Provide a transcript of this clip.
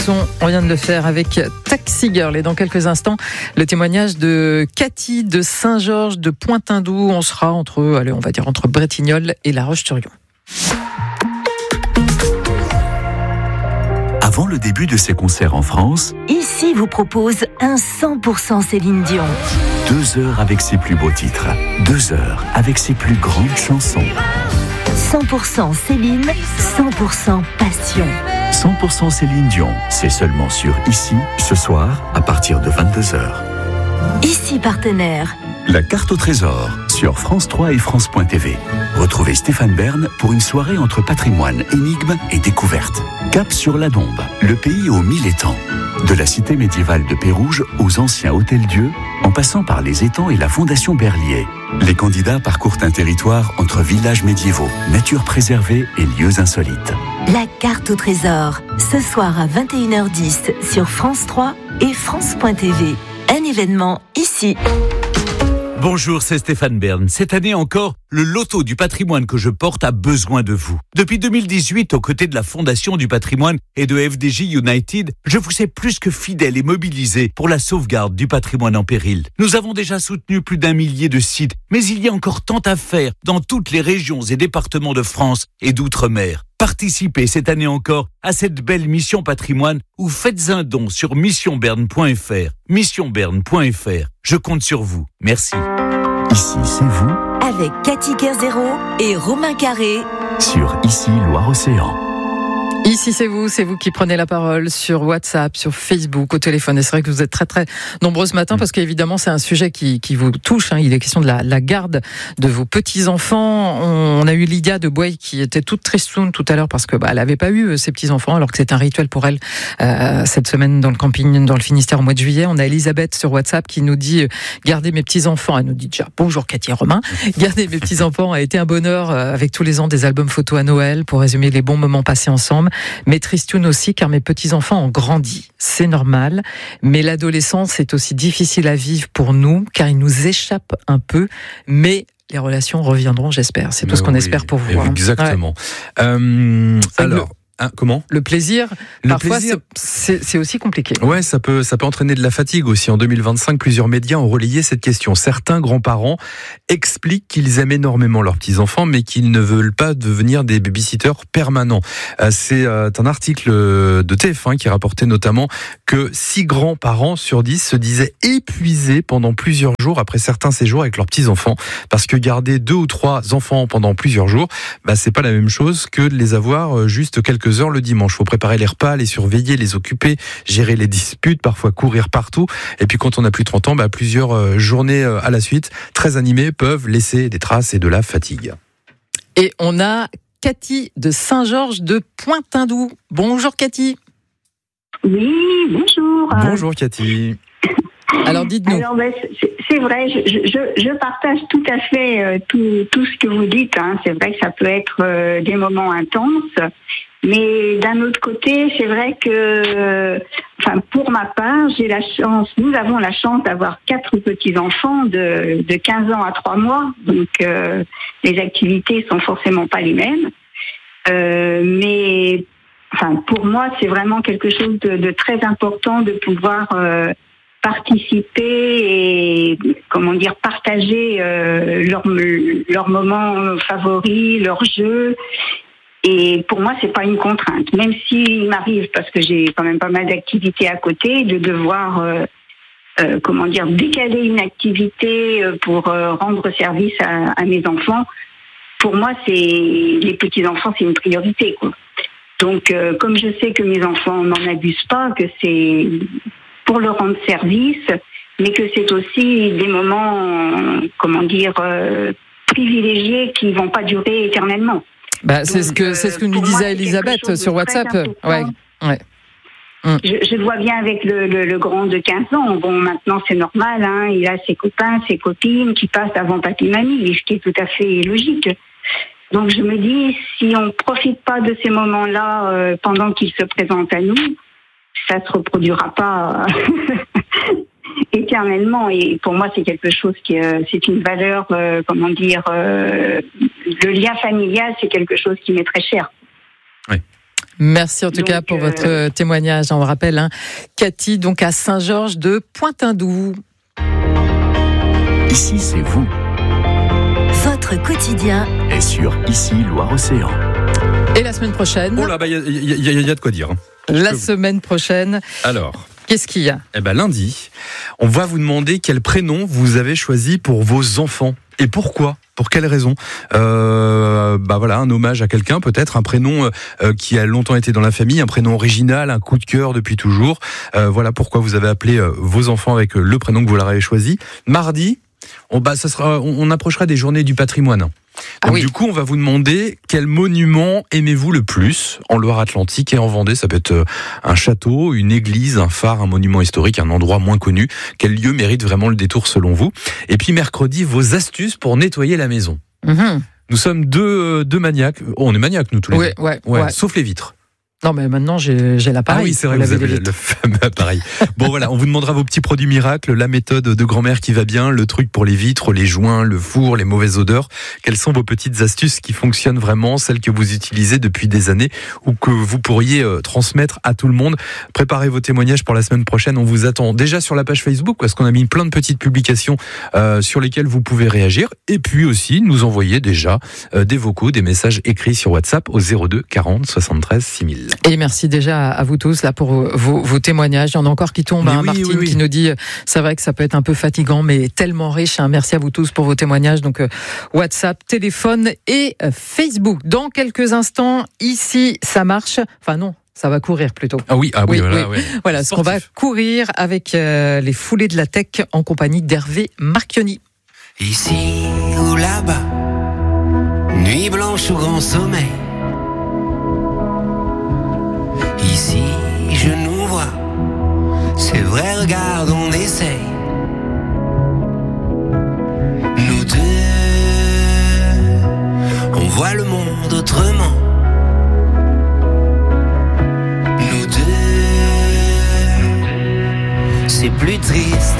On vient de le faire avec Taxi Girl et dans quelques instants, le témoignage de Cathy de Saint-Georges de Pointe-Indou. On sera entre Bretignolles et La Roche-sur-Yon. Avant le début de ses concerts en France, Ici vous propose un 100% Céline Dion. 2 heures avec ses plus beaux titres, 2 heures avec ses plus grandes chansons. 100% Céline, 100% passion. 100% Céline Dion, c'est seulement sur Ici, ce soir, à partir de 22h. Ici partenaire. La carte au trésor, sur France 3 et France.tv. Retrouvez Stéphane Bern pour une soirée entre patrimoine, énigmes et découvertes. Cap sur la Dombe, le pays aux 1000 étangs. De la cité médiévale de Pérouge aux anciens hôtels-dieux, en passant par les étangs et la fondation Berlier. Les candidats parcourent un territoire entre villages médiévaux, nature préservée et lieux insolites. La carte au trésor, ce soir à 21h10 sur France 3 et France.tv. Un événement ici. Bonjour, c'est Stéphane Bern. Cette année encore, le loto du patrimoine que je porte a besoin de vous. Depuis 2018, aux côtés de la Fondation du patrimoine et de FDJ United, je vous sais plus que fidèle et mobilisé pour la sauvegarde du patrimoine en péril. Nous avons déjà soutenu plus d'1 millier de sites, mais il y a encore tant à faire dans toutes les régions et départements de France et d'outre-mer. Participez cette année encore à cette belle mission patrimoine ou faites un don sur missionberne.fr. Missionberne.fr. Je compte sur vous. Merci. Ici, c'est vous, Avec Cathy Kerzero et Romain Carré. sur Ici, Loire-Océan. Ici, c'est vous qui prenez la parole sur WhatsApp, sur Facebook, au téléphone. Et c'est vrai que vous êtes très, très nombreux ce matin parce qu'évidemment, c'est un sujet qui vous touche. Il est question de la garde de vos petits-enfants. On a eu Lydia de Boye qui était toute tristoune tout à l'heure parce que elle n'avait pas eu ses petits-enfants alors que c'est un rituel pour elle cette semaine dans le camping, dans le Finistère au mois de juillet. On a Elisabeth sur WhatsApp qui nous dit « Garder mes petits-enfants ». Elle nous dit déjà « Bonjour Cathy et Romain ». « Garder mes petits-enfants a été un bonheur avec tous les ans des albums photos à Noël pour résumer les bons moments passés ensemble. Mais tristoun aussi car mes petits-enfants ont grandi. C'est normal, mais l'adolescence est aussi difficile à vivre pour nous car il nous échappe un peu, mais les relations reviendront, j'espère. C'est tout ce qu'on espère pour vous. Exactement. Ouais. Alors... comment ? Le plaisir, parfois, c'est aussi compliqué. Ouais, ça peut entraîner de la fatigue aussi. En 2025, plusieurs médias ont relayé cette question. Certains grands-parents expliquent qu'ils aiment énormément leurs petits-enfants, mais qu'ils ne veulent pas devenir des babysitters permanents. C'est un article de TF1 qui rapportait notamment que 6 grands-parents sur 10 se disaient épuisés pendant plusieurs jours après certains séjours avec leurs petits-enfants. Parce que garder 2 ou 3 enfants pendant plusieurs jours, c'est pas la même chose que de les avoir juste quelques heures le dimanche. Il faut préparer les repas, les surveiller, les occuper, gérer les disputes, parfois courir partout. Et puis quand on a plus de 30 ans, plusieurs journées à la suite, très animées, peuvent laisser des traces et de la fatigue. Et on a Cathy de Saint-Georges de Pointe-Indou. Bonjour Cathy. Oui, bonjour. Bonjour Cathy. Alors dites-nous. Alors, c'est vrai, je partage tout à fait tout ce que vous dites. C'est vrai que ça peut être des moments intenses, mais d'un autre côté, c'est vrai que, pour ma part, nous avons la chance d'avoir 4 petits-enfants de 15 ans à 3 mois, donc les activités sont forcément pas les mêmes. Mais pour moi, c'est vraiment quelque chose de très important de pouvoir participer et partager leurs moments favoris, leurs jeux. Et pour moi, c'est pas une contrainte. Même s'il m'arrive, parce que j'ai quand même pas mal d'activités à côté, de devoir décaler une activité pour rendre service à mes enfants. Pour moi, les petits-enfants, c'est une priorité, quoi. Donc, comme je sais que mes enfants n'en abusent pas, que c'est pour leur rendre service, mais que c'est aussi des moments, privilégiés qui vont pas durer éternellement. C'est ce que nous disait Elisabeth sur WhatsApp. Ouais. Je le vois bien avec le grand de 15 ans. Bon, maintenant c'est normal, il a ses copains, ses copines qui passent avant papy-mamie, ce qui est tout à fait logique. Donc je me dis, si on profite pas de ces moments-là pendant qu'ils se présentent à nous, ça se reproduira pas éternellement. Et pour moi, c'est quelque chose c'est une valeur, le lien familial, c'est quelque chose qui m'est très cher. Oui. Merci en tout cas pour votre témoignage. On le rappelle, Cathy, donc à Saint-Georges de Pointe-Indou. Ici, c'est vous. Votre quotidien Et sur Ici, Loire-Océan. Et la semaine prochaine? Oh là, il y a de quoi dire. La semaine prochaine. Alors, qu'est-ce qu'il y a? Lundi, on va vous demander quel prénom vous avez choisi pour vos enfants. Et pourquoi ? Pour quelle raison ? Voilà, un hommage à quelqu'un, peut-être un prénom qui a longtemps été dans la famille, un prénom original, un coup de cœur depuis toujours. Voilà pourquoi vous avez appelé vos enfants avec le prénom que vous leur avez choisi. Mardi, on approchera des journées du patrimoine. Donc du coup, on va vous demander quel monument aimez-vous le plus en Loire-Atlantique et en Vendée. Ça peut être un château, une église, un phare, un monument historique, un endroit moins connu. Quel lieu mérite vraiment le détour selon vous ? Et puis mercredi, vos astuces pour nettoyer la maison. Nous sommes deux maniaques. Oh, on est maniaques, nous, tous les deux. Ouais. Sauf les vitres. Non, mais maintenant, j'ai l'appareil. Ah oui, c'est vrai, vous avez le fameux appareil. Bon, voilà, on vous demandera vos petits produits miracles, la méthode de grand-mère qui va bien, le truc pour les vitres, les joints, le four, les mauvaises odeurs. Quelles sont vos petites astuces qui fonctionnent vraiment, celles que vous utilisez depuis des années ou que vous pourriez transmettre à tout le monde? Préparez vos témoignages pour la semaine prochaine. On vous attend déjà sur la page Facebook parce qu'on a mis plein de petites publications sur lesquelles vous pouvez réagir. Et puis aussi, nous envoyer déjà des vocaux, des messages écrits sur WhatsApp au 02 40 73 6000. Et merci déjà à vous tous là pour vos témoignages. Il y en a encore qui tombent. Martine qui nous dit, c'est vrai que ça peut être un peu fatigant, mais tellement riche. Merci à vous tous pour vos témoignages. Donc WhatsApp, téléphone et Facebook. Dans quelques instants, ici, ça marche. Enfin non. Ça va courir plutôt. Voilà, ce qu'on va courir avec les foulées de la tech en compagnie d'Hervé Marchionni. Ici ou là-bas, nuit blanche ou grand sommeil. Ici, je nous vois, c'est vrai, regarde, on essaye. Nous deux, on voit le monde autrement. Nous deux, c'est plus triste.